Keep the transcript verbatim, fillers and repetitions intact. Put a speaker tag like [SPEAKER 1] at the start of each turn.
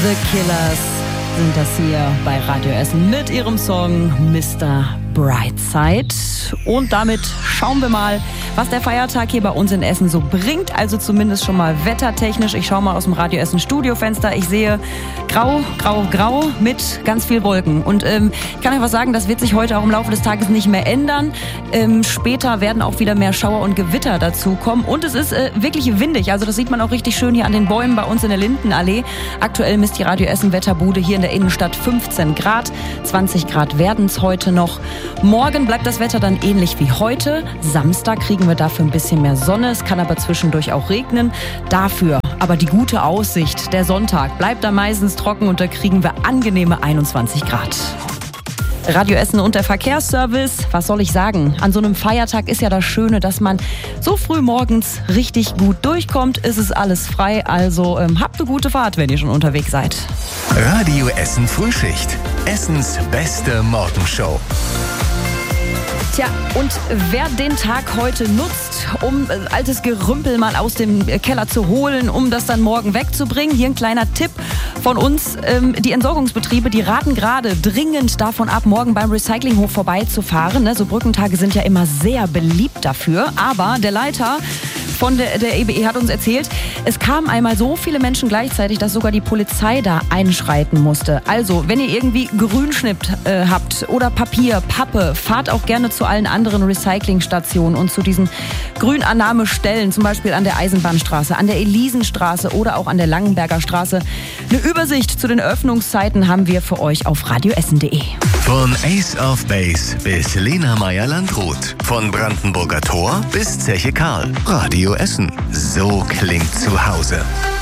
[SPEAKER 1] The Killers sind das hier bei Radio Essen mit ihrem Song Mister Brightside. Und damit schauen wir mal, was der Feiertag hier bei uns in Essen so bringt. Also zumindest schon mal wettertechnisch. Ich schaue mal aus dem Radio Essen Studiofenster. Ich sehe grau, grau, grau mit ganz viel Wolken. Und ähm, ich kann euch was sagen, das wird sich heute auch im Laufe des Tages nicht mehr ändern. Ähm, später werden auch wieder mehr Schauer und Gewitter dazukommen. Und es ist äh, wirklich windig. Also das sieht man auch richtig schön hier an den Bäumen bei uns in der Lindenallee. Aktuell misst die Radio Essen Wetterbude hier in der Innenstadt fünfzehn Grad. zwanzig Grad werden es heute noch. Morgen bleibt das Wetter dann ähnlich wie heute. Samstag kriegen wir dafür ein bisschen mehr Sonne. Es kann aber zwischendurch auch regnen. Dafür aber die gute Aussicht. Der Sonntag bleibt dann meistens trocken und da kriegen wir angenehme einundzwanzig Grad. Radio Essen und der Verkehrsservice, was soll ich sagen? An so einem Feiertag ist ja das Schöne, dass man so früh morgens richtig gut durchkommt. Es ist alles frei, also ähm, habt eine gute Fahrt, wenn ihr schon unterwegs seid.
[SPEAKER 2] Radio Essen Frühschicht. Essens beste Morgenshow.
[SPEAKER 1] Tja, und wer den Tag heute nutzt, um äh, altes Gerümpel mal aus dem äh, Keller zu holen, um das dann morgen wegzubringen, hier ein kleiner Tipp von uns. Ähm, die Entsorgungsbetriebe, die raten gerade dringend davon ab, morgen beim Recyclinghof vorbeizufahren. Ne? So Brückentage sind ja immer sehr beliebt dafür. Aber der Leiter von der, der E B E hat uns erzählt, es kamen einmal so viele Menschen gleichzeitig, dass sogar die Polizei da einschreiten musste. Also, wenn ihr irgendwie Grünschnitt äh, habt oder Papier, Pappe, fahrt auch gerne zu allen anderen Recyclingstationen und zu diesen Grünannahmestellen, zum Beispiel an der Eisenbahnstraße, an der Elisenstraße oder auch an der Langenberger Straße. Eine Übersicht zu den Öffnungszeiten haben wir für euch auf radioessen punkt de.
[SPEAKER 2] Von Ace of Base bis Lena Meyer-Landrut. Von Brandenburger Tor bis Zeche Karl. Radio Essen. So klingt zu Hause.